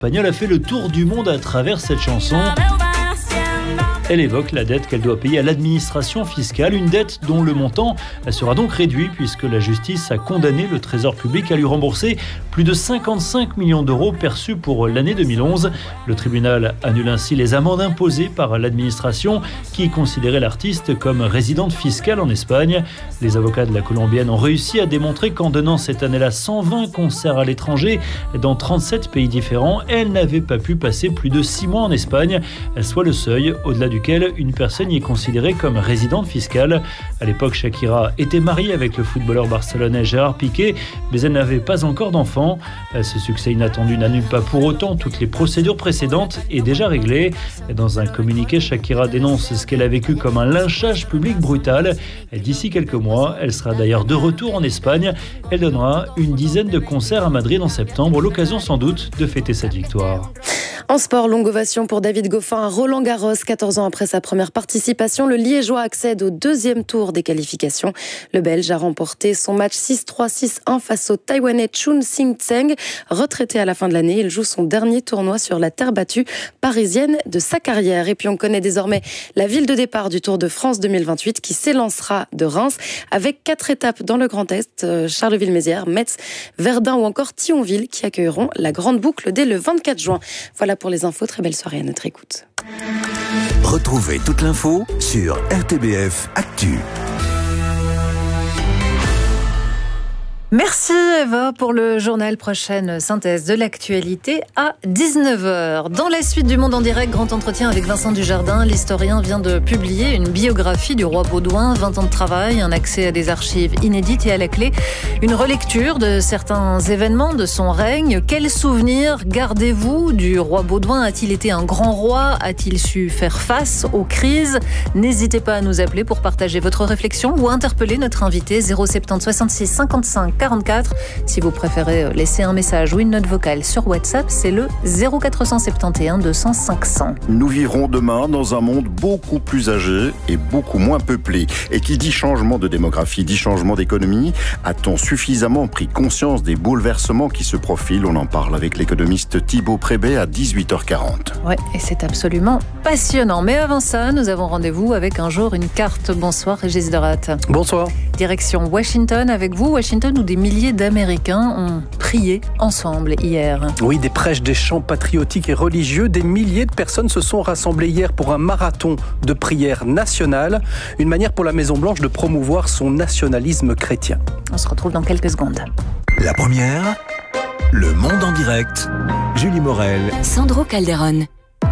Espagnole a fait le tour du monde à travers cette chanson. Elle évoque la dette qu'elle doit payer à l'administration fiscale, une dette dont le montant sera donc réduit puisque la justice a condamné le Trésor public à lui rembourser plus de 55 millions d'euros perçus pour l'année 2011. Le tribunal annule ainsi les amendes imposées par l'administration qui considérait l'artiste comme résidente fiscale en Espagne. Les avocats de la Colombienne ont réussi à démontrer qu'en donnant cette année-là 120 concerts à l'étranger dans 37 pays différents, elle n'avait pas pu passer plus de 6 mois en Espagne, soit le seuil au-delà duquel une personne y est considérée comme résidente fiscale. À l'époque, Shakira était mariée avec le footballeur barcelonais Gérard Piqué, mais elle n'avait pas encore d'enfant. Ce succès inattendu n'annule pas pour autant toutes les procédures précédentes et déjà réglées. Dans un communiqué, Shakira dénonce ce qu'elle a vécu comme un lynchage public brutal. D'ici quelques mois, elle sera d'ailleurs de retour en Espagne. Elle donnera une dizaine de concerts à Madrid en septembre, l'occasion sans doute de fêter cette victoire. En sport, longue ovation pour David Goffin à Roland-Garros. 14 ans après sa première participation, le Liégeois accède au deuxième tour des qualifications. Le Belge a remporté son match 6-3, 6-1 face au Taïwanais Chun Sing-Tseng. Retraité à la fin de l'année, il joue son dernier tournoi sur la terre battue parisienne de sa carrière. Et puis on connaît désormais la ville de départ du Tour de France 2028 qui s'élancera de Reims avec 4 étapes dans le Grand Est, Charleville-Mézières, Metz, Verdun ou encore Thionville qui accueilleront la grande boucle dès le 24 juin. Voilà pour les infos, très belle soirée à notre écoute. Retrouvez toute l'info sur RTBF Actu. Merci Eva pour le journal. Prochaine synthèse de l'actualité à 19h. Dans la suite du Monde en direct, grand entretien avec Vincent Dujardin. L'historien vient de publier une biographie du roi Baudouin, 20 ans de travail, un accès à des archives inédites et à la clé, une relecture de certains événements de son règne. Quels souvenirs gardez-vous du roi Baudouin? A-t-il été un grand roi? A-t-il su faire face aux crises? N'hésitez pas à nous appeler pour partager votre réflexion ou interpeller notre invité 070 66 55 44. Si vous préférez laisser un message ou une note vocale sur WhatsApp, c'est le 0471 200 500. Nous vivrons demain dans un monde beaucoup plus âgé et beaucoup moins peuplé. Et qui dit changement de démographie, dit changement d'économie. A-t-on suffisamment pris conscience des bouleversements qui se profilent? On en parle avec l'économiste Thibaut Prébet à 18h40. Ouais, et c'est absolument passionnant. Mais avant ça, nous avons rendez-vous avec un jour une carte. Bonsoir Régis Derat. Bonsoir. Direction Washington avec vous. Washington où des milliers d'Américains ont prié ensemble hier. Oui, des prêches, des chants patriotiques et religieux. Des milliers de personnes se sont rassemblées hier pour un marathon de prière nationale. Une manière pour la Maison-Blanche de promouvoir son nationalisme chrétien. On se retrouve dans quelques secondes. La première, le Monde en direct. Julie Morel. Sandro Calderon.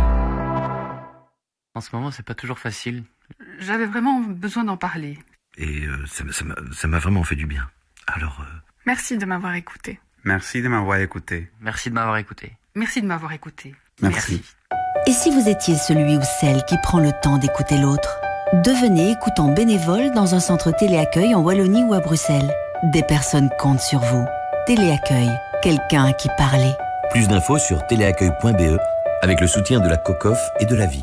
En ce moment, c'est pas toujours facile. J'avais vraiment besoin d'en parler. Et ça m'a vraiment fait du bien. Alors... Merci de m'avoir écouté. Merci de m'avoir écouté. Merci de m'avoir écouté. Merci de m'avoir écouté. Merci. Et si vous étiez celui ou celle qui prend le temps d'écouter l'autre? Devenez écoutant bénévole dans un centre téléaccueil en Wallonie ou à Bruxelles. Des personnes comptent sur vous. Téléaccueil, quelqu'un à qui parler. Plus d'infos sur téléaccueil.be avec le soutien de la COCOF et de la VIC.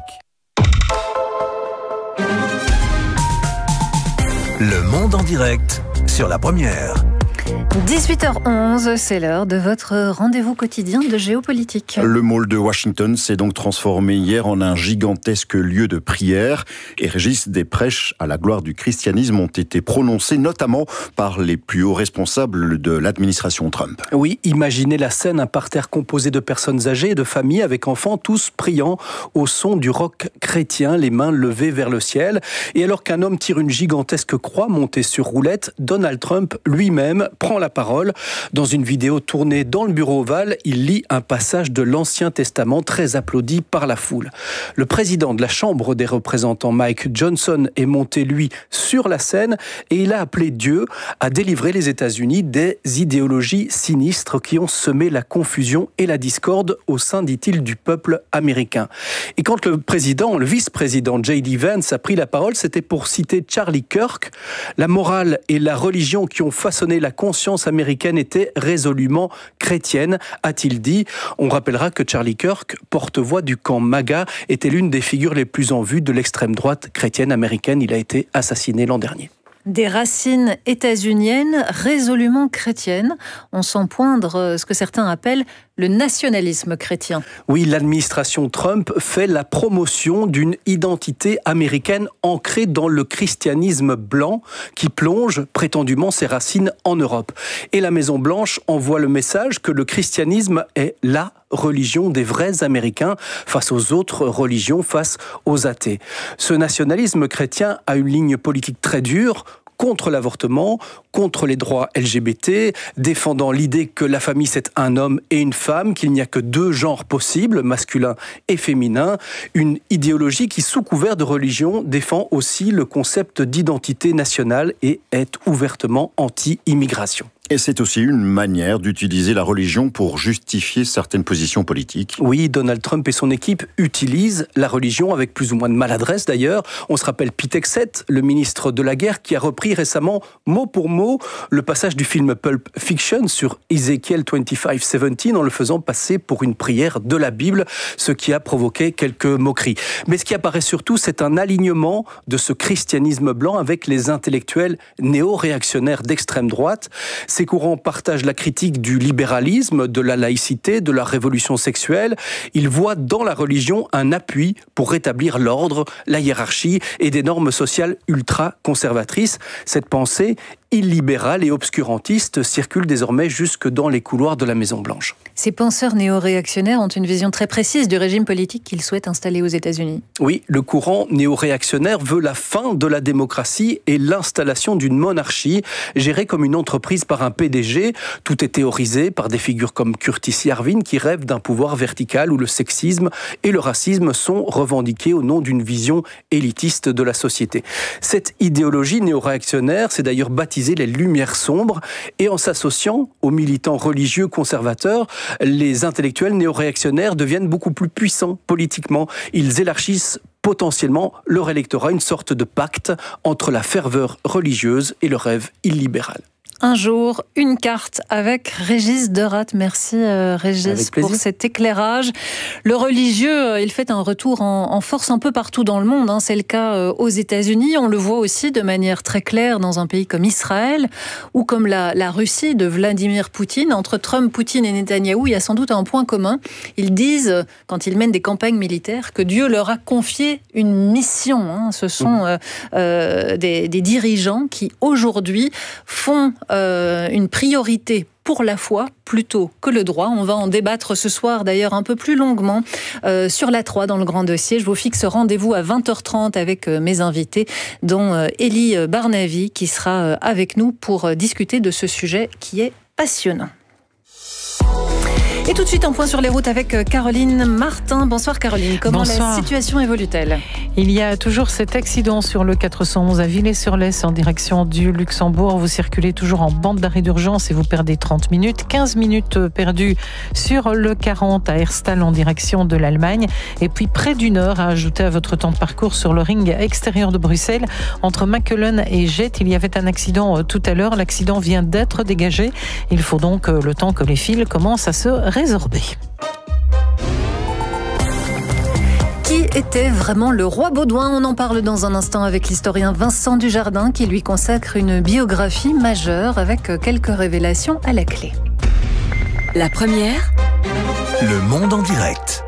Le Monde en direct sur la première. 18h11, c'est l'heure de votre rendez-vous quotidien de géopolitique. Le mall de Washington s'est donc transformé hier en un gigantesque lieu de prière. Et Régis, des prêches à la gloire du christianisme ont été prononcés, notamment par les plus hauts responsables de l'administration Trump. Oui, imaginez la scène, un parterre composé de personnes âgées et de familles avec enfants, tous priant au son du rock chrétien, les mains levées vers le ciel. Et alors qu'un homme tire une gigantesque croix montée sur roulette, Donald Trump lui-même prend la parole. Dans une vidéo tournée dans le bureau ovale, il lit un passage de l'Ancien Testament très applaudi par la foule. Le président de la Chambre des représentants, Mike Johnson, est monté, lui, sur la scène et il a appelé Dieu à délivrer les États-Unis des idéologies sinistres qui ont semé la confusion et la discorde au sein, dit-il, du peuple américain. Et quand le vice-président J.D. Vance a pris la parole, c'était pour citer Charlie Kirk. La morale et la religion qui ont façonné la conscience américaine était résolument chrétienne, a-t-il dit. On rappellera que Charlie Kirk, porte-voix du camp MAGA, était l'une des figures les plus en vue de l'extrême droite chrétienne américaine. Il a été assassiné l'an dernier. Des racines états-uniennes résolument chrétiennes. On sent poindre ce que certains appellent le nationalisme chrétien. Oui, l'administration Trump fait la promotion d'une identité américaine ancrée dans le christianisme blanc qui plonge prétendument ses racines en Europe. Et la Maison-Blanche envoie le message que le christianisme est la religion des vrais Américains face aux autres religions, face aux athées. Ce nationalisme chrétien a une ligne politique très dure, contre l'avortement, contre les droits LGBT, défendant l'idée que la famille c'est un homme et une femme, qu'il n'y a que 2 genres possibles, masculin et féminin. Une idéologie qui, sous couvert de religion, défend aussi le concept d'identité nationale et est ouvertement anti-immigration. Et c'est aussi une manière d'utiliser la religion pour justifier certaines positions politiques. Oui, Donald Trump et son équipe utilisent la religion avec plus ou moins de maladresse d'ailleurs. On se rappelle Pete Hegseth, le ministre de la Guerre, qui a repris récemment, mot pour mot, le passage du film Pulp Fiction sur Ezekiel 25:17 en le faisant passer pour une prière de la Bible, ce qui a provoqué quelques moqueries. Mais ce qui apparaît surtout, c'est un alignement de ce christianisme blanc avec les intellectuels néo-réactionnaires d'extrême droite. Ces courants partagent la critique du libéralisme, de la laïcité, de la révolution sexuelle. Ils voient dans la religion un appui pour rétablir l'ordre, la hiérarchie et des normes sociales ultra-conservatrices. Cette pensée illibérale et obscurantiste circule désormais jusque dans les couloirs de la Maison-Blanche. Ces penseurs néo-réactionnaires ont une vision très précise du régime politique qu'ils souhaitent installer aux États-Unis. Oui, le courant néo-réactionnaire veut la fin de la démocratie et l'installation d'une monarchie gérée comme une entreprise par un PDG. Tout est théorisé par des figures comme Curtis Yarvin qui rêvent d'un pouvoir vertical où le sexisme et le racisme sont revendiqués au nom d'une vision élitiste de la société. Cette idéologie néo-réactionnaire s'est d'ailleurs baptisée les Lumières sombres et en s'associant aux militants religieux conservateurs, les intellectuels néo-réactionnaires deviennent beaucoup plus puissants politiquement. Ils élargissent potentiellement leur électorat, une sorte de pacte entre la ferveur religieuse et le rêve illibéral. Un jour, une carte avec Régis Deratte. Merci Régis pour cet éclairage. Le religieux, il fait un retour en force un peu partout dans le monde. C'est le cas aux États-Unis. On le voit aussi de manière très claire dans un pays comme Israël ou comme la Russie de Vladimir Poutine. Entre Trump, Poutine et Netanyahou, il y a sans doute un point commun. Ils disent, quand ils mènent des campagnes militaires, que Dieu leur a confié une mission. Ce sont des dirigeants qui, aujourd'hui, font une priorité pour la foi plutôt que le droit. On va en débattre ce soir d'ailleurs un peu plus longuement sur la 3 dans le grand dossier. Je vous fixe rendez-vous à 20h30 avec mes invités, dont Élie Barnavi qui sera avec nous pour discuter de ce sujet qui est passionnant. Et tout de suite, un point sur les routes avec Caroline Martin. Bonsoir Caroline, comment la situation évolue-t-elle ? Il y a toujours cet accident sur le 411 à Villers-sur-Lez en direction du Luxembourg. Vous circulez toujours en bande d'arrêt d'urgence et vous perdez 30 minutes. 15 minutes perdues sur le 40 à Herstal en direction de l'Allemagne. Et puis près d'1 heure à ajouter à votre temps de parcours sur le ring extérieur de Bruxelles. Entre Makelen et Jette, il y avait un accident tout à l'heure. L'accident vient d'être dégagé. Il faut donc le temps que les fils commencent à se résorber. Qui était vraiment le roi Baudouin ? On en parle dans un instant avec l'historien Vincent Dujardin qui lui consacre une biographie majeure avec quelques révélations à la clé. La première, Le Monde en direct.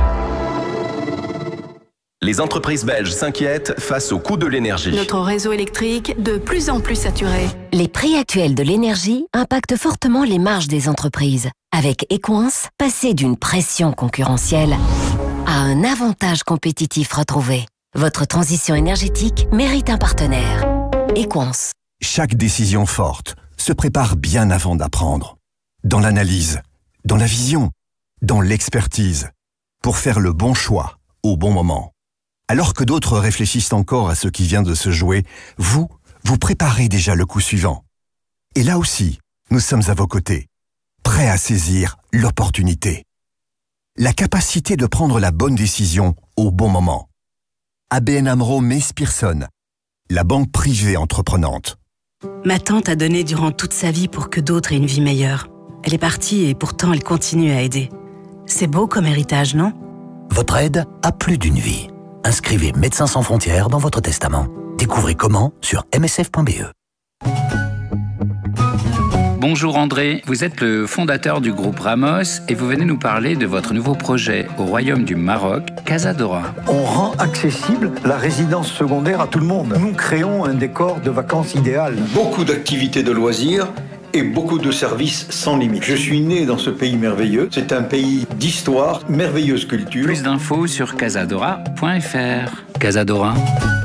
Les entreprises belges s'inquiètent face au coût de l'énergie. Notre réseau électrique de plus en plus saturé. Les prix actuels de l'énergie impactent fortement les marges des entreprises. Avec Equans, passer d'une pression concurrentielle à un avantage compétitif retrouvé. Votre transition énergétique mérite un partenaire. Equans. Chaque décision forte se prépare bien avant d'apprendre. Dans l'analyse, dans la vision, dans l'expertise. Pour faire le bon choix au bon moment. Alors que d'autres réfléchissent encore à ce qui vient de se jouer, vous préparez déjà le coup suivant. Et là aussi, nous sommes à vos côtés, prêts à saisir l'opportunité. La capacité de prendre la bonne décision au bon moment. ABN AMRO Mees Pierson, la banque privée entreprenante. Ma tante a donné durant toute sa vie pour que d'autres aient une vie meilleure. Elle est partie et pourtant elle continue à aider. C'est beau comme héritage, non ? Votre aide a plus d'une vie. Inscrivez Médecins sans frontières dans votre testament. Découvrez comment sur msf.be. Bonjour André, vous êtes le fondateur du groupe Ramos et vous venez nous parler de votre nouveau projet au Royaume du Maroc, Casadora. On rend accessible la résidence secondaire à tout le monde. Nous créons un décor de vacances idéal. Beaucoup d'activités de loisirs et beaucoup de services sans limite. Je suis né dans ce pays merveilleux. C'est un pays d'histoire, merveilleuse culture. Plus d'infos sur casadora.fr. Casadora.